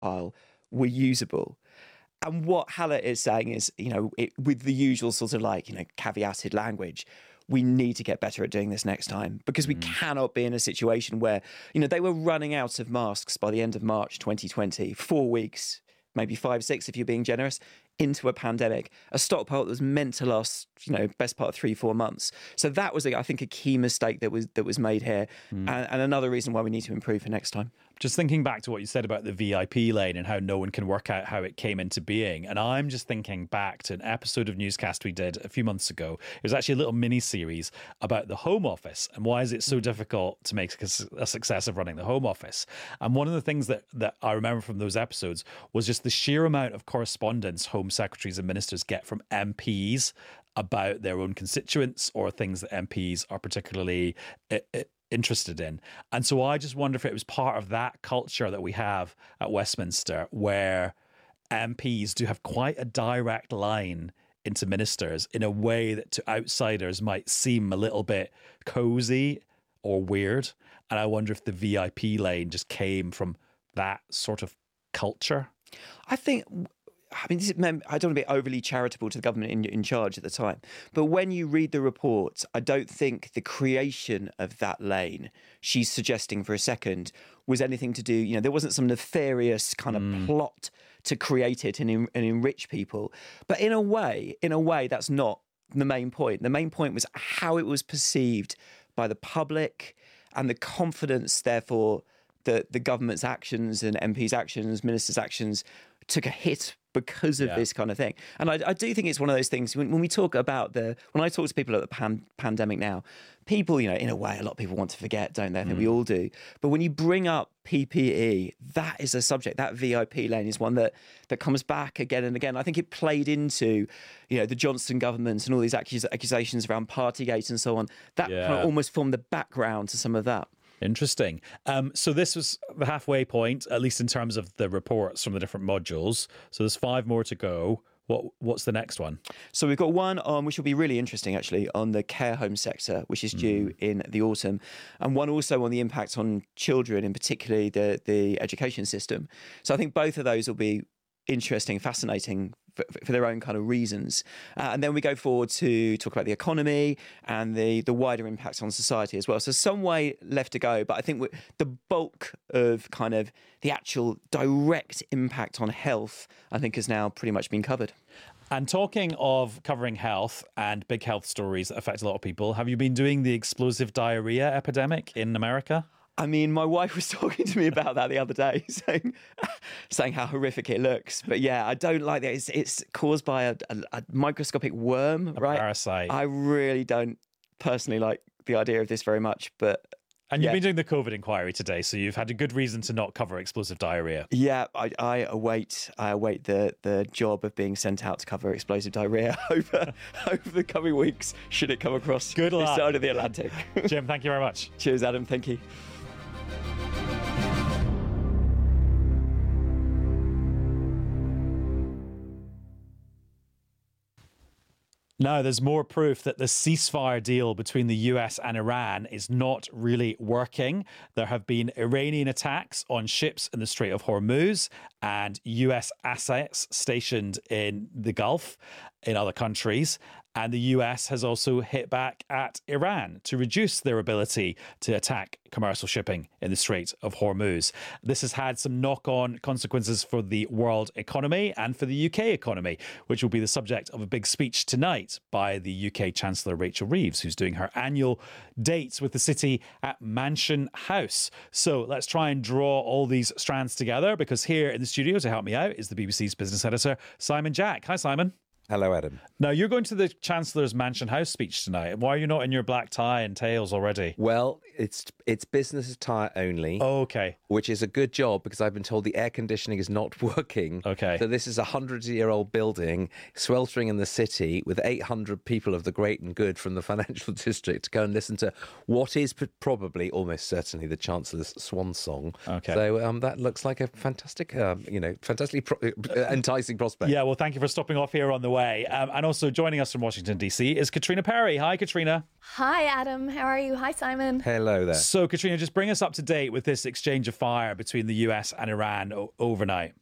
aisle were usable. And what Hallett is saying is, with the usual sort of caveated language, we need to get better at doing this next time, because we cannot be in a situation where, they were running out of masks by the end of March 2020, 4 weeks, maybe 5, 6 if you're being generous, into a pandemic, a stockpile that was meant to last, best part of 3-4 months. So that was, I think, a key mistake that was made here, and another reason why we need to improve for next time. Just thinking back to what you said about the VIP lane and how no one can work out how it came into being. And I'm just thinking back to an episode of Newscast we did a few months ago. It was actually a little mini series about the Home Office and why is it so difficult to make a success of running the Home Office. And one of the things that I remember from those episodes was just the sheer amount of correspondence Home Secretaries and Ministers get from MPs about their own constituents or things that MPs are particularly interested in. And so I just wonder if it was part of that culture that we have at Westminster, where MPs do have quite a direct line into ministers in a way that to outsiders might seem a little bit cozy or weird. And I wonder if the VIP lane just came from that sort of culture. I don't want to be overly charitable to the government in charge at the time, but when you read the report, I don't think the creation of that lane she's suggesting for a second was anything to do, there wasn't some nefarious kind of plot to create it and enrich people. But in a way, that's not the main point. The main point was how it was perceived by the public and the confidence, therefore, that the government's actions and MPs' actions, ministers' actions took a hit because of this kind of thing. And I do think it's one of those things, when we talk about when I talk to people at the pandemic now, people, in a way, a lot of people want to forget, don't they? I think we all do. But when you bring up PPE, that is a subject, that VIP lane is one that comes back again and again. I think it played into, the Johnson government and all these accusations around Partygate and so on. That kind of almost formed the background to some of that. Interesting. So this was the halfway point, at least in terms of the reports from the different modules. So there's 5 more to go. What's the next one? So we've got one on, which will be really interesting actually, on the care home sector, which is due in the autumn, and one also on the impact on children, in particularly the education system. So I think both of those will be interesting, fascinating for their own kind of reasons. And then we go forward to talk about the economy and the wider impacts on society as well. So some way left to go, but I think the bulk of kind of the actual direct impact on health, I think, has now pretty much been covered. And talking of covering health and big health stories that affect a lot of people, have you been doing the explosive diarrhea epidemic in America? I mean, my wife was talking to me about that the other day, saying how horrific it looks. But yeah, I don't like that. It's caused by a microscopic worm, right? Parasite. I really don't personally like the idea of this very much, but... And you've been doing the COVID inquiry today, so you've had a good reason to not cover explosive diarrhea. Yeah, I await the job of being sent out to cover explosive diarrhea over the coming weeks, should it come across this side of the Atlantic. Jim, thank you very much. Cheers, Adam. Thank you. Now, there's more proof that the ceasefire deal between the US and Iran is not really working. There have been Iranian attacks on ships in the Strait of Hormuz and US assets stationed in the Gulf in other countries. And the US has also hit back at Iran to reduce their ability to attack commercial shipping in the Strait of Hormuz. This has had some knock-on consequences for the world economy and for the UK economy, which will be the subject of a big speech tonight by the UK Chancellor Rachel Reeves, who's doing her annual dates with the city at Mansion House. So let's try and draw all these strands together, because here in the studio to help me out is the BBC's business editor, Simon Jack. Hi, Simon. Hello, Adam. Now, you're going to the Chancellor's Mansion House speech tonight. Why are you not in your black tie and tails already? Well, it's business attire only. Oh, okay. Which is a good job, because I've been told the air conditioning is not working. Okay. So this is a 100-year-old building sweltering in the city with 800 people of the great and good from the financial district to go and listen to what is probably, almost certainly, the Chancellor's swan song. Okay. So that looks like a fantastic, fantastically enticing prospect. Yeah, well, thank you for stopping off here on the way. And also joining us from Washington, D.C. is Katrina Perry. Hi, Katrina. Hi, Adam. How are you? Hi, Simon. Hello there. So So, Katrina, just bring us up to date with this exchange of fire between the US and Iran overnight.